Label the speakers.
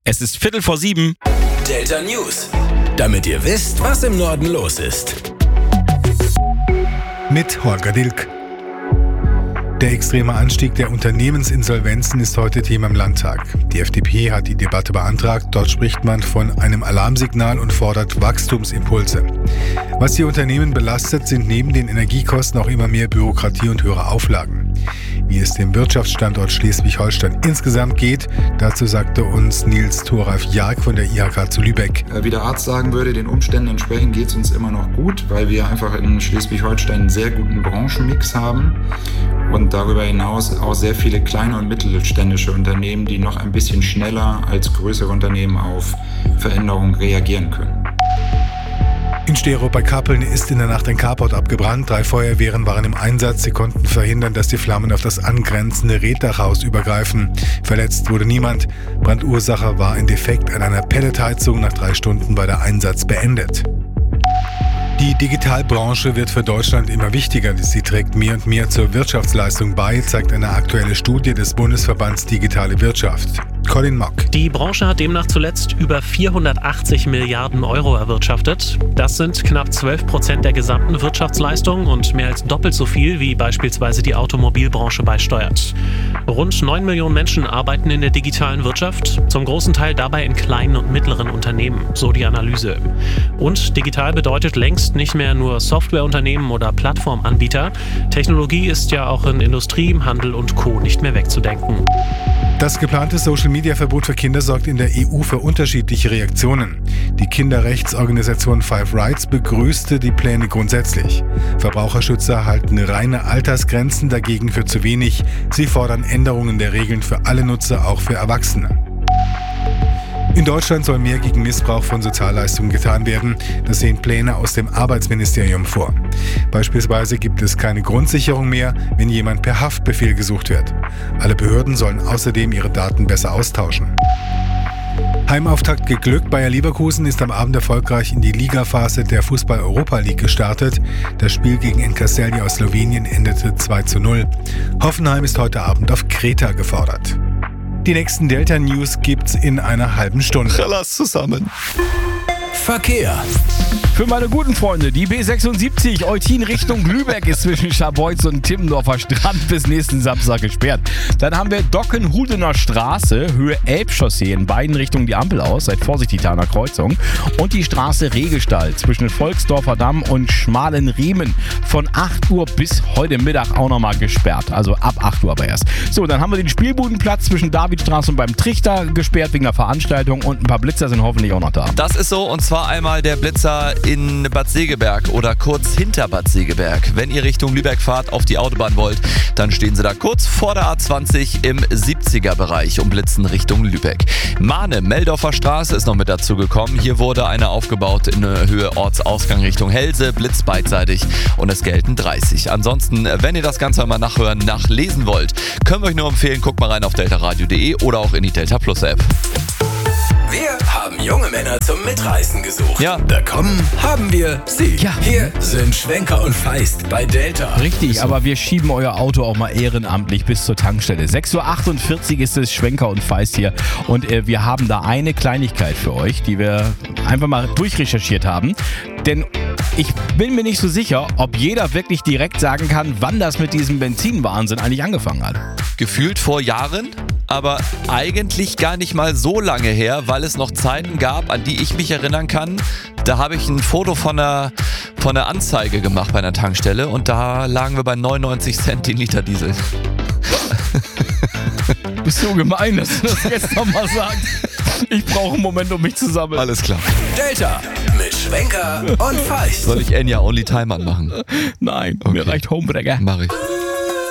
Speaker 1: Es ist 6:15.
Speaker 2: Delta News. Damit ihr wisst, was im Norden los ist.
Speaker 3: Mit Holger Dilk. Der extreme Anstieg der Unternehmensinsolvenzen ist heute Thema im Landtag. Die FDP hat die Debatte beantragt. Dort spricht man von einem Alarmsignal und fordert Wachstumsimpulse. Was die Unternehmen belastet, sind neben den Energiekosten auch immer mehr Bürokratie und höhere Auflagen. Wie es dem Wirtschaftsstandort Schleswig-Holstein insgesamt geht, dazu sagte uns Nils Thoralf-Jark von der IHK zu Lübeck.
Speaker 4: Wie der Arzt sagen würde, den Umständen entsprechend geht es uns immer noch gut, weil wir einfach in Schleswig-Holstein einen sehr guten Branchenmix haben und darüber hinaus auch sehr viele kleine und mittelständische Unternehmen, die noch ein bisschen schneller als größere Unternehmen auf Veränderungen reagieren können.
Speaker 3: In Stero bei Kappeln ist in der Nacht ein Carport abgebrannt. 3 Feuerwehren waren im Einsatz. Sie konnten verhindern, dass die Flammen auf das angrenzende Reetdachhaus übergreifen. Verletzt wurde niemand. Brandursache war ein Defekt an einer Pelletheizung. Nach 3 Stunden war der Einsatz beendet. Die Digitalbranche wird für Deutschland immer wichtiger. Sie trägt mehr und mehr zur Wirtschaftsleistung bei, zeigt eine aktuelle Studie des Bundesverbands Digitale Wirtschaft. Colin Mock.
Speaker 5: Die Branche hat demnach zuletzt über 480 Milliarden Euro erwirtschaftet. Das sind knapp 12% der gesamten Wirtschaftsleistung und mehr als doppelt so viel, wie beispielsweise die Automobilbranche beisteuert. Rund 9 Millionen Menschen arbeiten in der digitalen Wirtschaft, zum großen Teil dabei in kleinen und mittleren Unternehmen, so die Analyse. Und digital bedeutet längst nicht mehr nur Softwareunternehmen oder Plattformanbieter. Technologie ist ja auch in Industrie, Handel und Co. nicht mehr wegzudenken.
Speaker 3: Das geplante Social-Media-Verbot für Kinder sorgt in der EU für unterschiedliche Reaktionen. Die Kinderrechtsorganisation Five Rights begrüßte die Pläne grundsätzlich. Verbraucherschützer halten reine Altersgrenzen dagegen für zu wenig. Sie fordern Änderungen der Regeln für alle Nutzer, auch für Erwachsene. In Deutschland soll mehr gegen Missbrauch von Sozialleistungen getan werden. Das sehen Pläne aus dem Arbeitsministerium vor. Beispielsweise gibt es keine Grundsicherung mehr, wenn jemand per Haftbefehl gesucht wird. Alle Behörden sollen außerdem ihre Daten besser austauschen. Heimauftakt geglückt. Bayer Leverkusen ist am Abend erfolgreich in die Ligaphase der Fußball-Europa League gestartet. Das Spiel gegen Encaselli aus Slowenien endete 2:0. Hoffenheim ist heute Abend auf Kreta gefordert. Die nächsten Delta News gibt's in einer halben Stunde.
Speaker 1: Lass zusammen.
Speaker 2: Verkehr.
Speaker 1: Für meine guten Freunde, die B76 Eutin Richtung Lübeck ist zwischen Scharbeutz und Timmendorfer Strand bis nächsten Samstag gesperrt. Dann haben wir Dockenhudener Straße, Höhe Elbchaussee, in beiden Richtungen die Ampel aus, seid vorsichtig da an der Kreuzung. Und die Straße Regestall zwischen Volksdorfer Damm und Schmalenriemen von 8 Uhr bis heute Mittag auch nochmal gesperrt. Also ab 8 Uhr aber erst. So, dann haben wir den Spielbudenplatz zwischen Davidstraße und beim Trichter gesperrt wegen der Veranstaltung und ein paar Blitzer sind hoffentlich auch noch da.
Speaker 6: Das ist so, und zwar einmal der Blitzer in Bad Segeberg oder kurz hinter Bad Segeberg. Wenn ihr Richtung Lübeck fahrt, auf die Autobahn wollt, dann stehen sie da kurz vor der A20 im 70er-Bereich und blitzen Richtung Lübeck. Mahne, Meldorfer Straße ist noch mit dazu gekommen. Hier wurde eine aufgebaut in Höhe Ortsausgang Richtung Helse, Blitz beidseitig und es gelten 30. Ansonsten, wenn ihr das Ganze mal nachhören, nachlesen wollt, können wir euch nur empfehlen, guckt mal rein auf deltaradio.de oder auch in die Delta Plus App.
Speaker 2: Wir haben junge Männer zum Mitreißen gesucht.
Speaker 6: Ja.
Speaker 2: Bekommen haben wir sie.
Speaker 1: Ja.
Speaker 2: Hier sind Schwenker und Feist bei Delta.
Speaker 1: Richtig, aber wir schieben euer Auto auch mal ehrenamtlich bis zur Tankstelle. 6:48 Uhr ist es, Schwenker und Feist hier. Und wir haben da eine Kleinigkeit für euch, die wir einfach mal durchrecherchiert haben. Denn ich bin mir nicht so sicher, ob jeder wirklich direkt sagen kann, wann das mit diesem Benzinwahnsinn eigentlich angefangen hat.
Speaker 6: Gefühlt vor Jahren, aber eigentlich gar nicht mal so lange her, weil es noch Zeiten gab, an die ich mich erinnern kann. Da habe ich ein Foto von einer Anzeige gemacht bei einer Tankstelle und da lagen wir bei 99 Cent den Liter Diesel.
Speaker 1: Bist du gemein, dass du das jetzt nochmal sagst? Ich brauche einen Moment, um mich zu sammeln.
Speaker 6: Alles klar.
Speaker 2: Delta mit Schwenker und Feist.
Speaker 6: Soll ich Enya Only Time anmachen?
Speaker 1: Nein,
Speaker 6: Okay.
Speaker 1: mir reicht Homebreaker.
Speaker 6: Mach ich.